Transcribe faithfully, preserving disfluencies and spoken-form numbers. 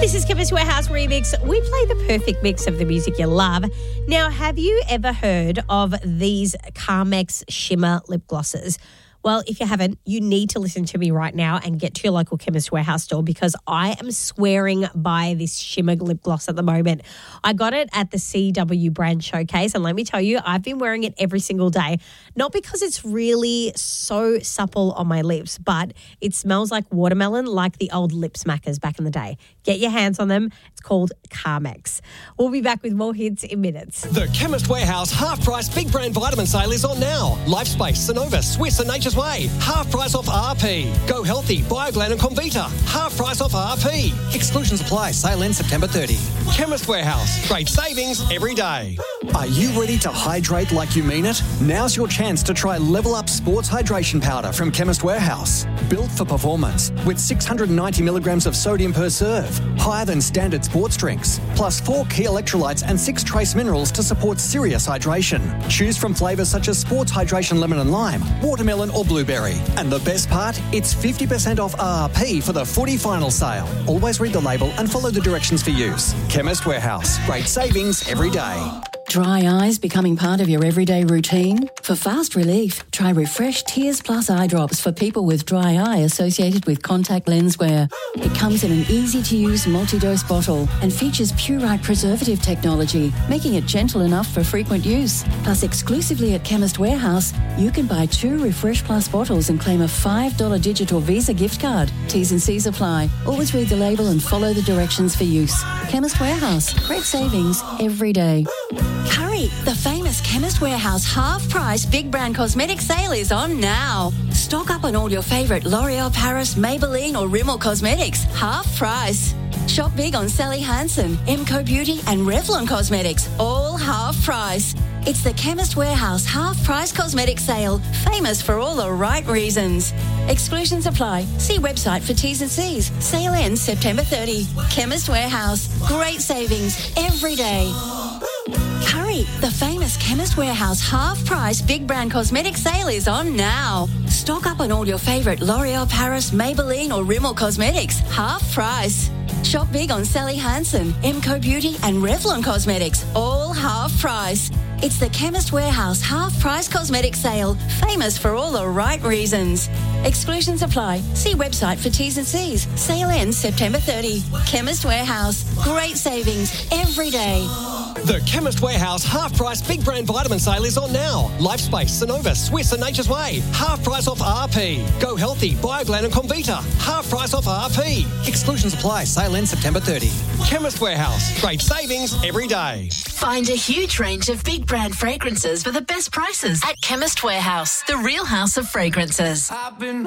This is Chemist Warehouse Remix. We play the perfect mix of the music you love. Now, have you ever heard of these Carmex Shimmer lip glosses? Well, if you haven't, you need to listen to me right now and get to your local Chemist Warehouse store because I am swearing by this shimmer lip gloss at the moment. I got it at the C W brand showcase, and let me tell you, I've been wearing it every single day. Not because it's really so supple on my lips, but it smells like watermelon, like the old lip smackers back in the day. Get your hands on them. It's called Carmex. We'll be back with more hits in minutes. The Chemist Warehouse half-price big brand vitamin sale is on now. Lifespace, Sonova, Swiss and Nature's Way. Half price off R P. Go Healthy, Bioglan and Convita. Half price off R P. Exclusions apply. Sale ends September thirtieth. Chemist Warehouse. Great savings every day. Are you ready to hydrate like you mean it? Now's your chance to try Level Up Sports Hydration Powder from Chemist Warehouse. Built for performance with six hundred ninety milligrams of sodium per serve, higher than standard sports drinks, plus four key electrolytes and six trace minerals to support serious hydration. Choose from flavours such as Sports Hydration Lemon and Lime, Watermelon or Blueberry. And the best part, it's fifty percent off R R P for the footy final sale. Always read the label and follow the directions for use. Chemist Warehouse. Great savings every day. Dry eyes becoming part of your everyday routine? For fast relief, try Refresh Tears Plus eye drops for people with dry eye associated with contact lens wear. It comes in an easy-to-use multi-dose bottle and features Purite preservative technology, making it gentle enough for frequent use. Plus, exclusively at Chemist Warehouse, you can buy two Refresh Plus bottles and claim a five dollars digital Visa gift card. T's and C's apply. Always read the label and follow the directions for use. Chemist Warehouse. Great savings every day. Hurry! The famous Chemist Warehouse half-price big brand cosmetic sale is on now. Stock up on all your favourite L'Oreal Paris, Maybelline or Rimmel cosmetics. Half price. Shop big on Sally Hansen, Emco Beauty and Revlon Cosmetics. All half price. It's the Chemist Warehouse half-price cosmetic sale, famous for all the right reasons. Exclusions apply. See website for T's and C's. Sale ends September thirtieth. Chemist Warehouse. Great savings every day. Hurry! The famous Chemist Warehouse half-price big brand cosmetic sale is on now. Stock up on all your favourite L'Oreal Paris, Maybelline or Rimmel Cosmetics. Half price. Shop big on Sally Hansen, Emco Beauty and Revlon Cosmetics. All half price. It's the Chemist Warehouse half-price cosmetic sale, famous for all the right reasons. Exclusions apply. See website for T's and C's. Sale ends September thirtieth. Chemist Warehouse. Great savings every day. The Chemist Warehouse half-price big brand vitamin sale is on now. Lifespace, Sonova, Swiss and Nature's Way. Half price off R P. Go Healthy, Bioglan and Convita. Half price off R P. Exclusions apply. Sale ends September thirtieth. Chemist Warehouse. Great savings every day. Find a huge range of big brand fragrances for the best prices at Chemist Warehouse, the real house of fragrances. I've been